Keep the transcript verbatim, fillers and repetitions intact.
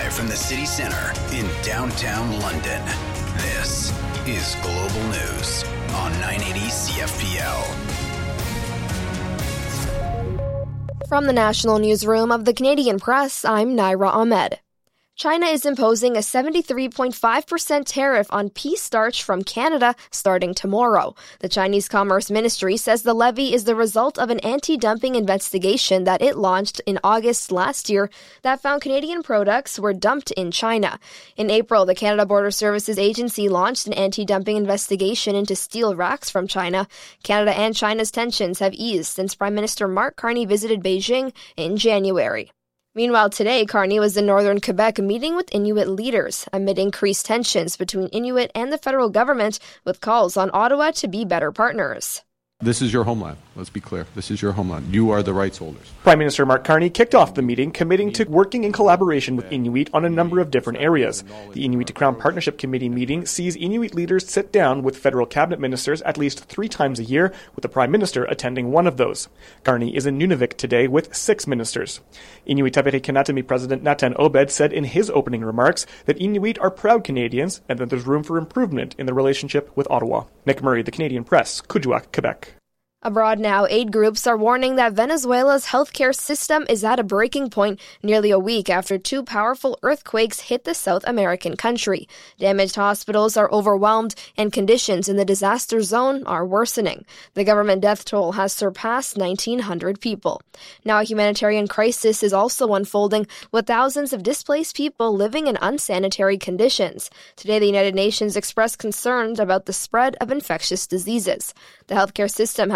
Live from the city center in downtown London, this is Global News on nine eighty C F P L. From the National Newsroom of the Canadian Press, I'm Naira Ahmed. China is imposing a seventy-three point five percent tariff on pea starch from Canada starting tomorrow. The Chinese Commerce Ministry says the levy is the result of an anti-dumping investigation that it launched in August last year that found Canadian products were dumped in China. In April, the Canada Border Services Agency launched an anti-dumping investigation into steel racks from China. Canada and China's tensions have eased since Prime Minister Mark Carney visited Beijing in January. Meanwhile, today, Carney was in northern Quebec meeting with Inuit leaders amid increased tensions between Inuit and the federal government, with calls on Ottawa to be better partners. This is your homeland. Let's be clear. This is your homeland. You are the rights holders. Prime Minister Mark Carney kicked off the meeting, committing to working in collaboration with Inuit on a number of different areas. The Inuit to Crown Partnership Committee meeting sees Inuit leaders sit down with federal cabinet ministers at least three times a year, with the Prime Minister attending one of those. Carney is in Nunavik today with six ministers. Inuit Tapere Kanatami President Natan Obed said in his opening remarks that Inuit are proud Canadians and that there's room for improvement in the relationship with Ottawa. Nick Murray, The Canadian Press, Kuujjuaq, Quebec. Abroad now, aid groups are warning that Venezuela's healthcare system is at a breaking point nearly a week after two powerful earthquakes hit the South American country. Damaged hospitals are overwhelmed and conditions in the disaster zone are worsening. The government death toll has surpassed nineteen hundred people. Now a humanitarian crisis is also unfolding, with thousands of displaced people living in unsanitary conditions. Today, the United Nations expressed concerns about the spread of infectious diseases. The healthcare system has